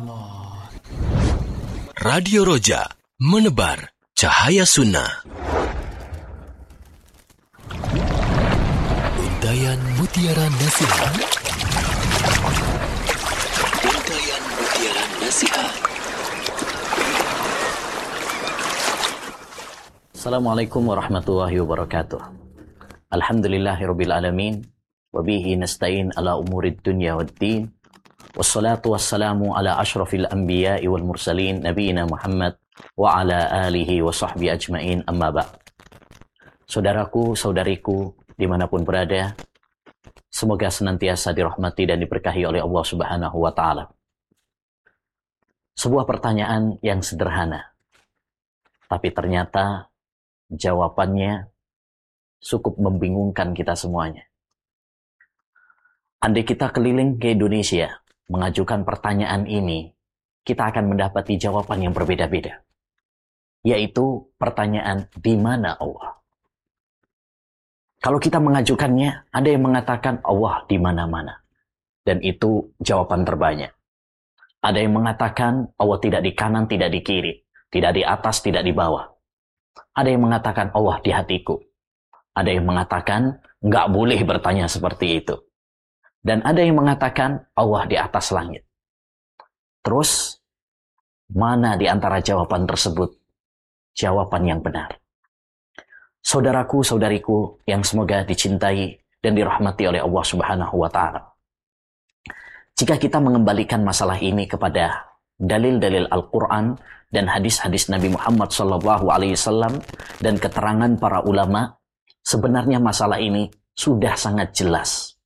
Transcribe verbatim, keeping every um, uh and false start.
Radio Roja, menebar cahaya sunnah. Untayan mutiara nasihat. Untayan mutiara nasihat. Assalamualaikum warahmatullahi wabarakatuh. Alhamdulillahirabbil alamin. Wabihi nasta'in ala umurid dunya waddin. Wassalatu wassalamu ala ashrafil anbiya'i wal mursalin nabiyina Muhammad wa ala alihi wa sahbihi ajmain, amma ba'd. Saudaraku, saudariku dimanapun berada, semoga senantiasa dirahmati dan diberkahi oleh Allah Subhanahu wa ta'ala. Sebuah pertanyaan yang sederhana, tapi ternyata jawabannya cukup membingungkan kita semuanya. Andai kita keliling ke Indonesia mengajukan pertanyaan ini, kita akan mendapati jawaban yang berbeda-beda. Yaitu pertanyaan, di mana Allah? Kalau kita mengajukannya, ada yang mengatakan Allah di mana-mana. Dan itu jawaban terbanyak. Ada yang mengatakan Allah tidak di kanan, tidak di kiri. Tidak di atas, tidak di bawah. Ada yang mengatakan Allah di hatiku. Ada yang mengatakan nggak boleh bertanya seperti itu. Dan ada yang mengatakan Allah di atas langit. Terus, mana di antara jawaban tersebut jawaban yang benar? Saudaraku, saudariku yang semoga dicintai dan dirahmati oleh Allah Subhanahu wa ta'ala. Jika kita mengembalikan masalah ini kepada dalil-dalil Al-Quran dan hadis-hadis Nabi Muhammad shallallahu alaihi wasallam dan keterangan para ulama, sebenarnya masalah ini sudah sangat jelas.